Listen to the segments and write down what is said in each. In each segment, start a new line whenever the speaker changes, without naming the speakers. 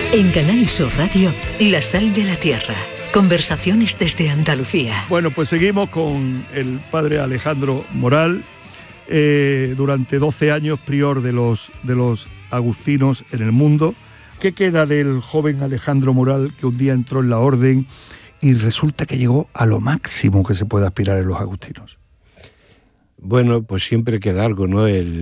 En Canal Sur Radio, La Sal de la Tierra. Conversaciones desde Andalucía.
Bueno, pues seguimos con el padre Alejandro Moral, durante 12 años prior de los agustinos en el mundo. ¿Qué queda del joven Alejandro Moral que un día entró en la orden y resulta que llegó a lo máximo que se puede aspirar en los agustinos?
Bueno, pues siempre queda algo, ¿no?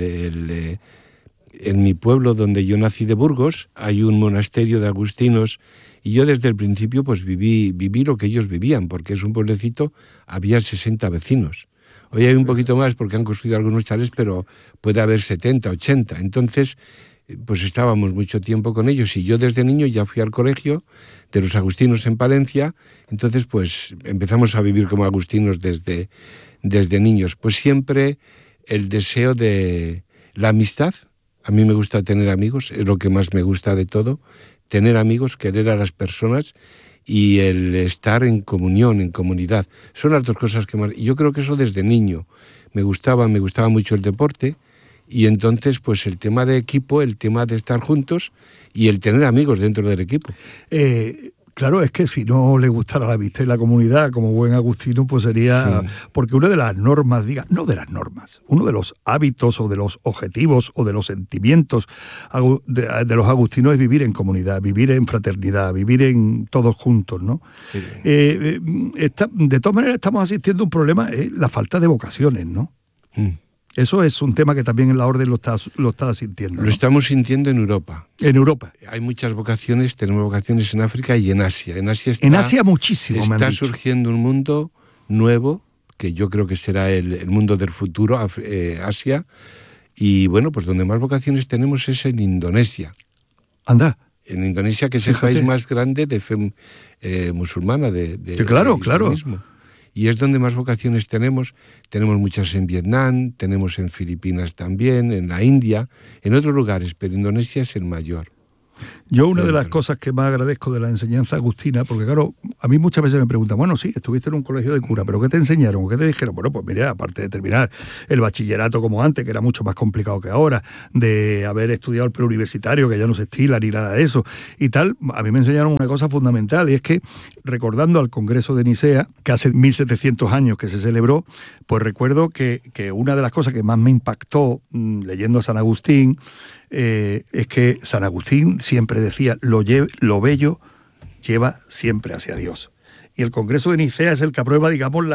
En mi pueblo donde yo nací de Burgos hay un monasterio de agustinos y yo desde el principio pues viví lo que ellos vivían, porque es un pueblecito, había 60 vecinos. Hoy hay un poquito más porque han construido algunos chalés, pero puede haber 70, 80. Entonces, pues estábamos mucho tiempo con ellos y yo desde niño ya fui al colegio de los agustinos en Palencia, entonces pues empezamos a vivir como agustinos desde niños. Pues siempre el deseo de la amistad. A mí me gusta tener amigos, es lo que más me gusta de todo, tener amigos, querer a las personas y el estar en comunión, en comunidad. Son las dos cosas que más... Y yo creo que eso desde niño me gustaba mucho el deporte y entonces pues el tema de equipo, el tema de estar juntos y el tener amigos dentro del equipo.
Claro, es que si no le gustara la amistad y la comunidad como buen agustino, pues sería... Sí. Porque una de las normas, uno de los hábitos o de los objetivos o de los sentimientos de los agustinos es vivir en comunidad, vivir en fraternidad, vivir en todos juntos, ¿no? Sí. De todas maneras estamos asistiendo a un problema, la falta de vocaciones, ¿no? Eso es un tema que también en la orden lo está sintiendo, ¿no?
Lo estamos sintiendo en Europa.
En Europa.
Hay muchas vocaciones, tenemos vocaciones en África y en Asia. En
Asia muchísimo, me han dicho.
Está surgiendo un mundo nuevo, que yo creo que será el mundo del futuro, Asia. Y bueno, pues donde más vocaciones tenemos es en Indonesia.
Anda.
En Indonesia, que es el país más grande de fe musulmana.
Sí, claro.
Y es donde más vocaciones tenemos. Tenemos muchas en Vietnam, tenemos en Filipinas también, en la India, en otros lugares, pero Indonesia es el mayor.
Yo una de las cosas que más agradezco de la enseñanza agustina, porque claro, a mí muchas veces me preguntan, bueno, sí, estuviste en un colegio de cura, pero ¿qué te enseñaron? ¿Qué te dijeron? Bueno, pues mira, aparte de terminar el bachillerato como antes, que era mucho más complicado que ahora, de haber estudiado el preuniversitario, que ya no se estila ni nada de eso, y tal, a mí me enseñaron una cosa fundamental, y es que, recordando al Congreso de Nicea, que hace 1700 años que se celebró, pues recuerdo que una de las cosas que más me impactó leyendo a San Agustín, es que San Agustín siempre decía, lo bello lleva siempre hacia Dios. Y el Congreso de Nicea es el que aprueba, digamos,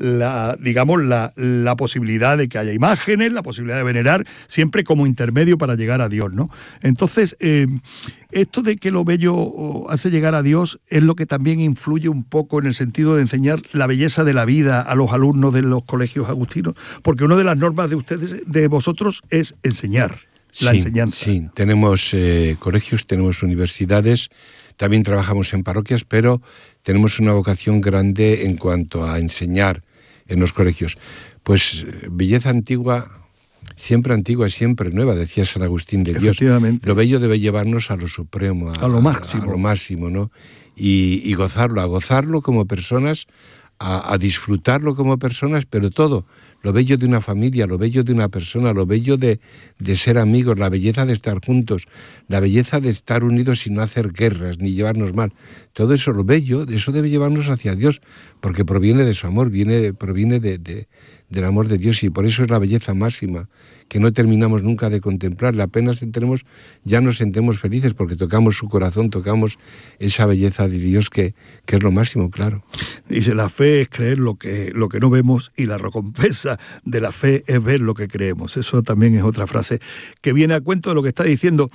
la posibilidad de que haya imágenes, la posibilidad de venerar, siempre como intermedio para llegar a Dios, ¿no? Entonces, esto de que lo bello hace llegar a Dios es lo que también influye un poco en el sentido de enseñar la belleza de la vida a los alumnos de los colegios agustinos, porque una de las normas de ustedes, de vosotros, es enseñar. La enseñanza.
Sí, tenemos colegios, tenemos universidades, también trabajamos en parroquias, pero tenemos una vocación grande en cuanto a enseñar en los colegios. Pues belleza antigua, siempre nueva, decía San Agustín de Dios. Lo bello debe llevarnos a lo supremo,
a lo máximo.
A lo máximo, ¿no? Y gozarlo, a gozarlo como personas, a disfrutarlo como personas, pero todo, lo bello de una familia, lo bello de una persona, lo bello de ser amigos, la belleza de estar juntos, la belleza de estar unidos y no hacer guerras ni llevarnos mal. Todo eso, lo bello, eso debe llevarnos hacia Dios, porque proviene de su amor, proviene del amor de Dios, y por eso es la belleza máxima, que no terminamos nunca de contemplarla. Apenas entremos, ya nos sentemos felices porque tocamos su corazón, tocamos esa belleza de Dios que es lo máximo, claro.
Dice, la fe es creer lo que no vemos y la recompensa de la fe es ver lo que creemos. Eso también es otra frase que viene a cuento de lo que está diciendo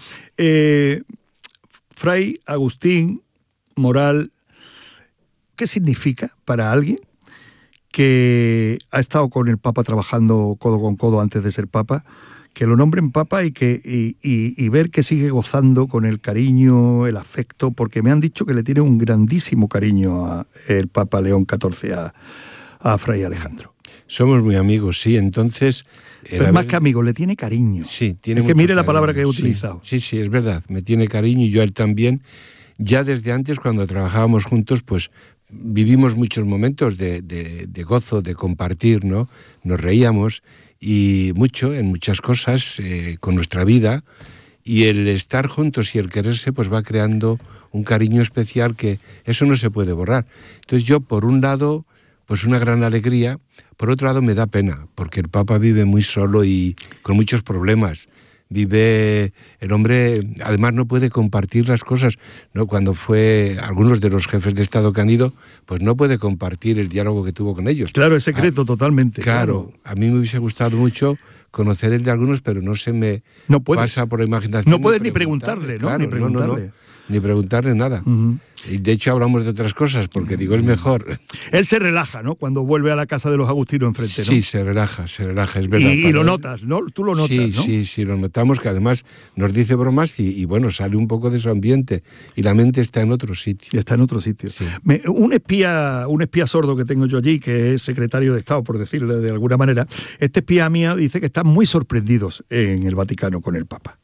Fray Agustín Moral. ¿Qué significa para alguien que ha estado con el Papa trabajando codo con codo antes de ser Papa, que lo nombren Papa y ver que sigue gozando con el cariño, el afecto, porque me han dicho que le tiene un grandísimo cariño el Papa León XIV a Fray Alejandro?
Somos muy amigos, sí, entonces...
Pero más que amigo, le tiene cariño.
Sí, tiene
es que mire
cariño,
la palabra que he utilizado.
Sí, es verdad, me tiene cariño y yo a él también. Ya desde antes, cuando trabajábamos juntos, pues vivimos muchos momentos de gozo, de compartir, ¿no? Nos reíamos y mucho, en muchas cosas, con nuestra vida, Y el estar juntos y el quererse pues va creando un cariño especial que eso no se puede borrar. Entonces yo, por un lado, pues una gran alegría, por otro lado me da pena, porque el Papa vive muy solo y con muchos problemas. El hombre, además no puede compartir las cosas, ¿no? Cuando fue algunos de los jefes de Estado que han ido, pues no puede compartir el diálogo que tuvo con ellos.
Claro, es secreto totalmente.
Claro, a mí me hubiese gustado mucho conocer el de algunos, pero no se me pasa por la imaginación.
No puedes ni preguntarle, ¿no?
Claro,
ni preguntarle.
Ni preguntarle nada.
Uh-huh.
Y de hecho hablamos de otras cosas, porque digo, es mejor.
Él se relaja, ¿no? Cuando vuelve a la casa de los agustinos enfrente, ¿no?
Sí, se relaja, es verdad.
Y lo notas, ¿no? Tú lo notas, ¿no?
Sí, lo notamos, que además nos dice bromas y bueno, sale un poco de su ambiente y la mente está en otro sitio.
Está en otro sitio.
Sí.
Un espía sordo que tengo yo allí, que es secretario de Estado, por decirlo de alguna manera, este espía mío dice que están muy sorprendidos en el Vaticano con el Papa.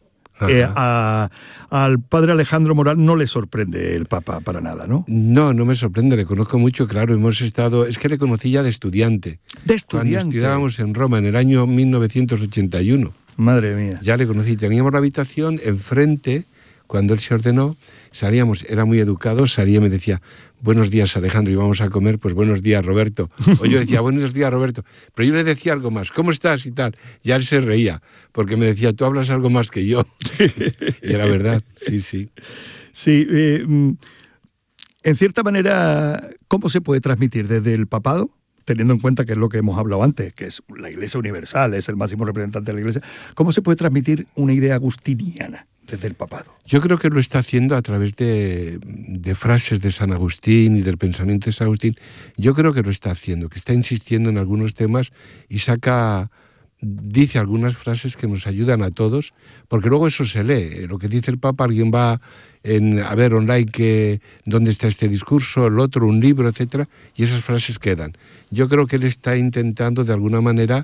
Al padre Alejandro Moral no le sorprende el Papa para nada, ¿no?
No me sorprende, le conozco mucho, claro, es que le conocí ya de estudiante.
¿De estudiante?
Cuando estudiábamos en Roma en el año 1981.
Madre mía.
Ya le conocí, teníamos la habitación enfrente, cuando él se ordenó, salíamos, era muy educado, salía y me decía, buenos días Alejandro, y vamos a comer, pues buenos días Roberto. O yo decía, buenos días Roberto, pero yo le decía algo más, ¿cómo estás? Y tal. Ya él se reía, porque me decía, tú hablas algo más que yo. Y era verdad, sí.
Sí, en cierta manera, ¿cómo se puede transmitir desde el papado? Teniendo en cuenta que es lo que hemos hablado antes, que es la Iglesia universal, es el máximo representante de la Iglesia, ¿cómo se puede transmitir una idea agustiniana desde el papado?
Yo creo que lo está haciendo a través de frases de San Agustín y del pensamiento de San Agustín. Yo creo que lo está haciendo, que está insistiendo en algunos temas y dice algunas frases que nos ayudan a todos, porque luego eso se lee. Lo que dice el Papa, alguien va a ver online dónde está este discurso, el otro, un libro, etcétera, y esas frases quedan. Yo creo que él está intentando de alguna manera,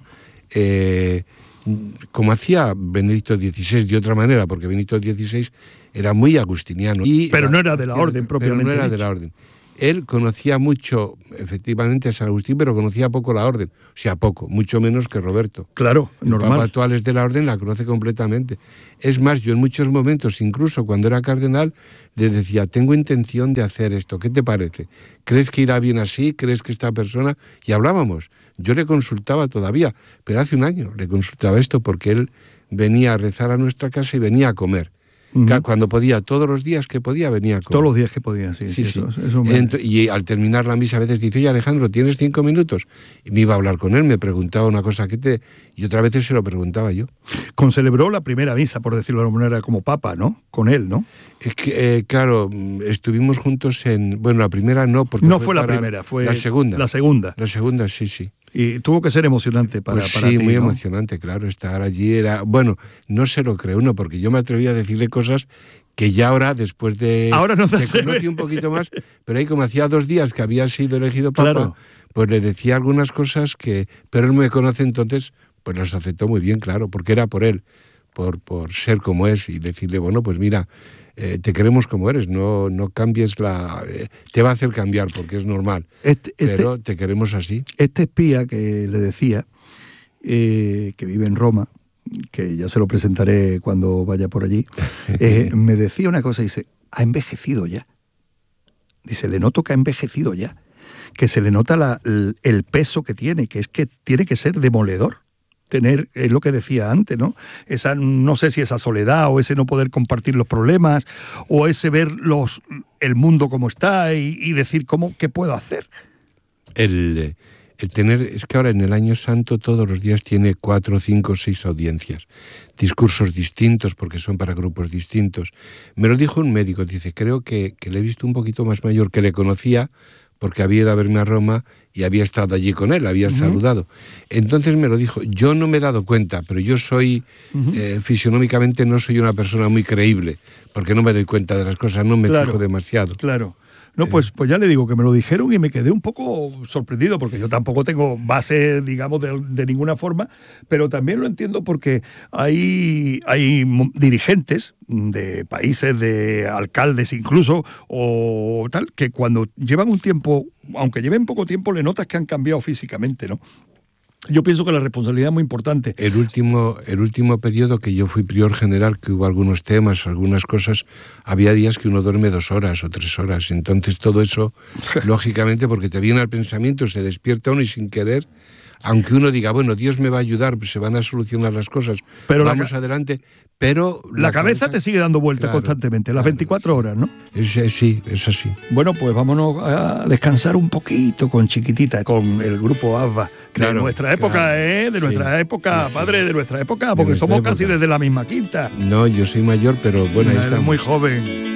como hacía Benedicto XVI de otra manera, porque Benedicto XVI era muy agustiniano.
Pero no era de la orden propiamente.
Pero no era de la orden. Él conocía mucho, efectivamente, a San Agustín, pero conocía poco la orden. O sea, poco, mucho menos que Roberto.
Claro, normal.
El Papa actual es de la orden, la conoce completamente. Es más, yo en muchos momentos, incluso cuando era cardenal, le decía, tengo intención de hacer esto, ¿qué te parece? ¿Crees que irá bien así? ¿Crees que esta persona...? Y hablábamos. Yo le consultaba todavía, pero hace un año le consultaba esto porque él venía a rezar a nuestra casa y venía a comer. Uh-huh. Cuando podía, todos los días que podía, venía a comer.
Todos los días que podía, sí.
Y al terminar la misa a veces dice, oye Alejandro, ¿tienes 5 minutos? Y me iba a hablar con él, me preguntaba una cosa y otras veces se lo preguntaba yo.
Concelebró la primera misa, por decirlo de alguna manera, como papa, ¿no? Con él, ¿no?
Es que, claro, estuvimos juntos bueno, la primera no, porque
no fue la primera, fue
la segunda.
La segunda.
La segunda, sí.
Y tuvo que ser emocionante para
sí,
ti,
muy
¿no?
emocionante, claro, estar allí era... Bueno, no se lo cree uno, porque yo me atreví a decirle cosas que ya ahora, después de...
Ahora no
te conocí un poquito más, pero ahí como hacía 2 días que había sido elegido papa, claro, pues le decía algunas cosas pero él me conoce, entonces, pues las aceptó muy bien, claro, porque era por él, por ser como es, y decirle, bueno, pues mira... te queremos como eres, no cambies te va a hacer cambiar porque es normal, pero te queremos así.
Este espía que le decía, que vive en Roma, que ya se lo presentaré cuando vaya por allí, me decía una cosa, dice, ha envejecido ya. Dice, le noto que ha envejecido ya, que se le nota el peso que tiene, que es que tiene que ser demoledor. Tener, es lo que decía antes, ¿no? No sé si esa soledad o ese no poder compartir los problemas o ese ver el mundo como está y decir, ¿qué puedo hacer?
El tener, es que ahora en el Año Santo todos los días tiene 4, 5, 6 audiencias, discursos distintos porque son para grupos distintos. Me lo dijo un médico, dice, creo que le he visto un poquito más mayor, que le conocía porque había ido a verme a Roma y había estado allí con él, había saludado. Entonces me lo dijo, yo no me he dado cuenta, pero yo soy, fisionómicamente no soy una persona muy creíble, porque no me doy cuenta de las cosas, no me fijo demasiado.
Claro. No, pues ya le digo que me lo dijeron y me quedé un poco sorprendido, porque yo tampoco tengo base, digamos, de ninguna forma, pero también lo entiendo porque hay dirigentes de países, de alcaldes incluso, o tal, que cuando llevan un tiempo, aunque lleven poco tiempo, le notas que han cambiado físicamente, ¿no? Yo pienso que la responsabilidad es muy importante.
El último periodo que yo fui prior general, que hubo algunos temas, algunas cosas, había días que uno duerme 2 horas o 3 horas. Entonces todo eso, lógicamente, porque te viene al pensamiento, se despierta uno y sin querer, aunque uno diga, bueno, Dios me va a ayudar, se van a solucionar las cosas, pero vamos adelante, pero...
La cabeza te sigue dando vueltas constantemente, las 24 horas, ¿no?
Sí, es así.
Bueno, pues vámonos a descansar un poquito con Chiquitita, con el grupo ABBA. De nuestra época, de nuestra época, padre, de nuestra época, porque somos casi desde la misma quinta.
No, yo soy mayor, pero bueno, ahí estamos.
Muy joven.